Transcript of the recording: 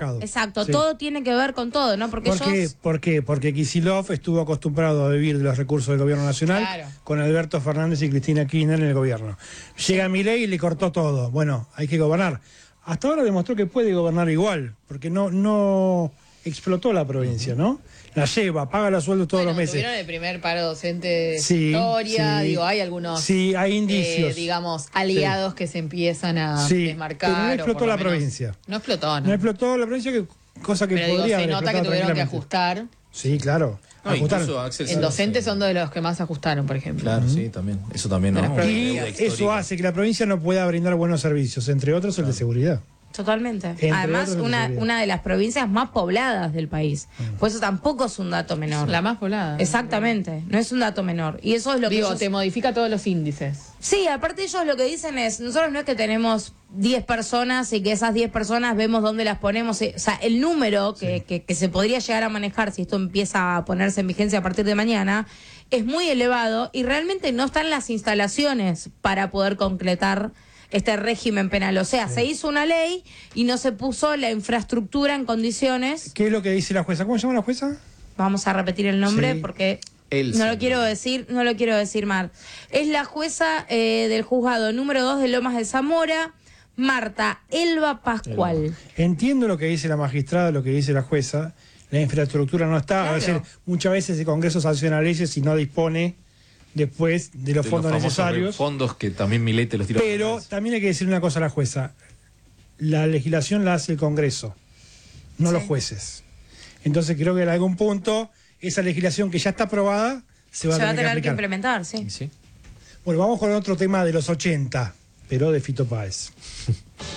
bajado. Exacto, Sí. todo tiene que ver con todo, ¿no? Porque ¿Por qué? Porque Kicillof estuvo acostumbrado a vivir de los recursos del gobierno nacional, Claro, con Alberto Fernández y Cristina Kirchner en el gobierno. Llega Milei y le cortó todo. Bueno, hay que gobernar. Hasta ahora demostró que puede gobernar igual, porque no explotó la provincia, ¿no? La lleva, paga los sueldos todos los meses. Tuvieron el primer paro docente de Sí, historia, sí. hay algunos Sí, hay indicios. digamos, aliados que se empiezan a Sí, desmarcar. pero no o explotó por lo la menos- provincia. No explotó, ¿no? No explotó la provincia, cosa que Pero digo, podría se haber nota que explotado tuvieron que tranquilamente. ajustar. Sí, claro. No, Ajustaron. incluso Axel En Sala docentes se- son de los que más ajustaron, por ejemplo. Claro, sí, también. Eso también, De ¿no? las Una Y deuda eso histórica. hace que la provincia no pueda brindar buenos servicios, entre otros el de seguridad. totalmente. Entre Además, otros, una, seguridad. una de las provincias más pobladas del país. Pues eso tampoco es un dato menor. La más poblada. Exactamente, no es un dato menor. Y eso es lo que Digo, ellos... te modifica todos los índices. Sí, aparte ellos lo que dicen es, nosotros no es que tenemos 10 personas y que esas 10 personas vemos dónde las ponemos. O sea, el número que se podría llegar a manejar si esto empieza a ponerse en vigencia a partir de mañana es muy elevado y realmente no están las instalaciones para poder concretar este régimen penal. O sea, se hizo una ley y no se puso la infraestructura en condiciones. ¿Qué es lo que dice la jueza? ¿Cómo se llama la jueza? Vamos a repetir el nombre Sí. porque Elsa. no lo quiero decir mal. Es la jueza del juzgado número 2 de Lomas de Zamora, Marta Elba Pascual. Entiendo lo que dice la magistrada, lo que dice la jueza. La infraestructura no está. Claro. A veces, muchas veces el Congreso sanciona leyes y no dispone después de los De fondos famosos necesarios. fondos que también Milei te los tiró. Pero también hay que decir una cosa a la jueza. La legislación la hace el Congreso, no los jueces. Entonces creo que en algún punto esa legislación que ya está aprobada se va a tener que aplicar. implementar, sí. Sí. Bueno, vamos con otro tema de los 80, pero de Fito Páez.